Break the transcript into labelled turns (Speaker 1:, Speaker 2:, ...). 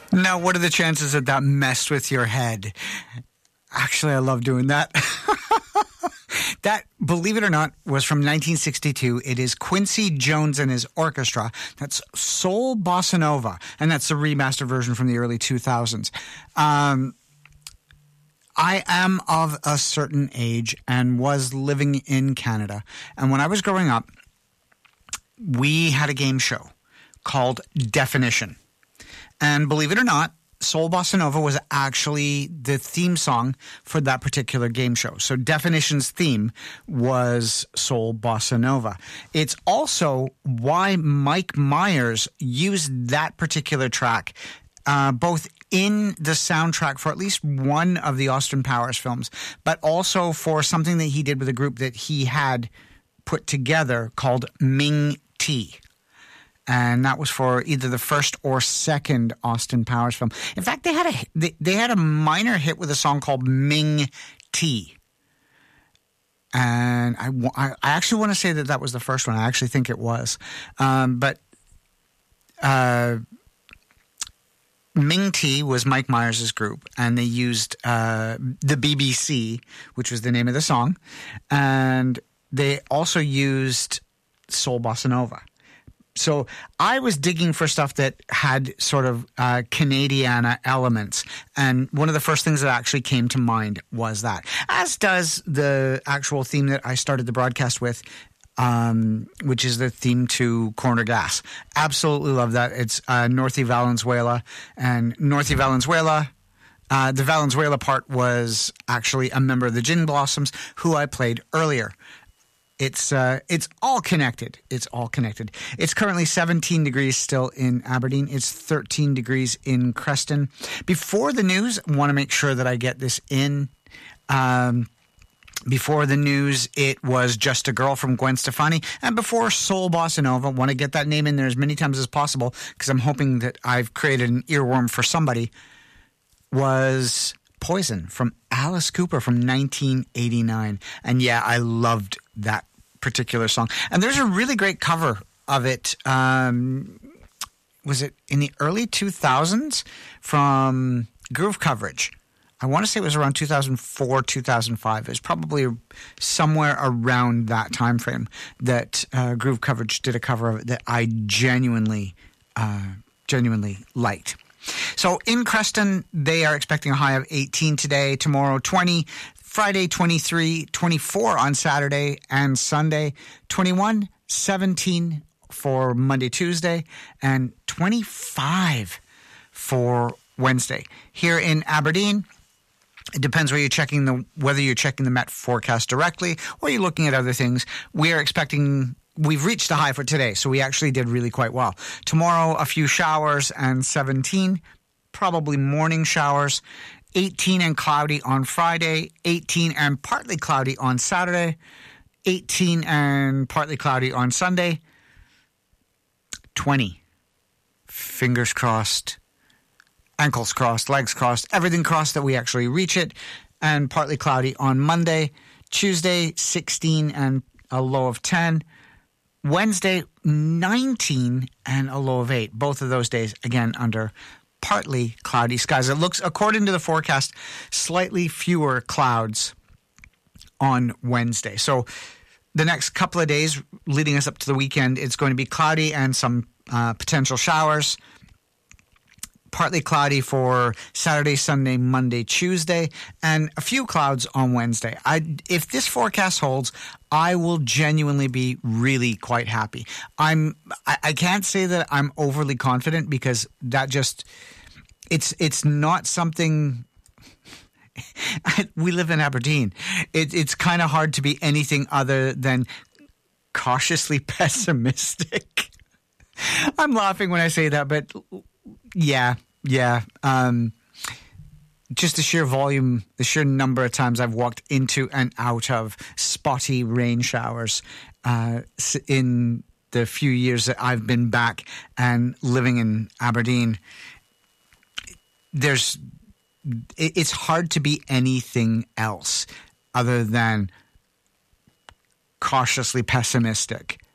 Speaker 1: Now, what are the chances that that messed with your head? Actually, I love doing that. That, believe it or not, was from 1962. It is Quincy Jones and his orchestra. That's Soul Bossa Nova, and that's the remastered version from the early 2000s. I am of a certain age and was living in Canada. And when I was growing up, we had a game show called Definition. And believe it or not, Soul Bossa Nova was actually the theme song for that particular game show. So Definition's theme was Soul Bossa Nova. It's also why Mike Myers used that particular track, both in the soundtrack for at least one of the Austin Powers films, but also for something that he did with a group that he had put together called Ming T. And that was for either the first or second Austin Powers film. In fact, they had a minor hit with a song called Ming T. And I actually want to say that was the first one. I actually think it was. But Ming T was Mike Myers' group, and they used the BBC, which was the name of the song. And they also used Soul Bossa Nova. So I was digging for stuff that had sort of Canadiana elements. And one of the first things that actually came to mind was that, as does the actual theme that I started the broadcast with, which is the theme to Corner Gas. Absolutely love that. It's Northy Valenzuela. And Northy Valenzuela, the Valenzuela part was actually a member of the Gin Blossoms, who I played earlier. It's all connected. It's all connected. It's currently 17 degrees still in Aberdeen. It's 13 degrees in Creston. Before the news, I want to make sure that I get this in. Before the news, it was Just a Girl from Gwen Stefani. And before Soul Bossa Nova, want to get that name in there as many times as possible because I'm hoping that I've created an earworm for somebody, was Poison from Alice Cooper from 1989. And yeah, I loved that particular song. And there's a really great cover of it. Was it in the early 2000s from Groove Coverage? I want to say it was around 2004, 2005. It was probably somewhere around that time frame that Groove Coverage did a cover of it that I genuinely liked. So in Creston, they are expecting a high of 18 today, tomorrow 20, Friday 23, 24 on Saturday and Sunday, 21, 17 for Monday, Tuesday, and 25 for Wednesday. Here in Aberdeen, it depends whether you're checking the Met forecast directly or you're looking at other things. We've reached a high for today, so we actually did really quite well. Tomorrow, a few showers and 17, probably morning showers. 18 and cloudy on Friday, 18 and partly cloudy on Saturday, 18 and partly cloudy on Sunday, 20. Fingers crossed, ankles crossed, legs crossed, everything crossed that we actually reach it, and partly cloudy on Monday. Tuesday, 16 and a low of 10. Wednesday, 19 and a low of 8. Both of those days, again, under partly cloudy skies. It looks, according to the forecast, slightly fewer clouds on Wednesday. So the next couple of days leading us up to the weekend, it's going to be cloudy and some potential showers. Partly cloudy for Saturday, Sunday, Monday, Tuesday, and a few clouds on Wednesday. If this forecast holds, I will genuinely be really quite happy. I can't say that I'm overly confident because that just it's not something. We live in Aberdeen. It's kind of hard to be anything other than cautiously pessimistic. I'm laughing when I say that, but yeah. Just the sheer volume, the sheer number of times I've walked into and out of spotty rain showers in the few years that I've been back and living in Aberdeen. It's hard to be anything else other than cautiously pessimistic.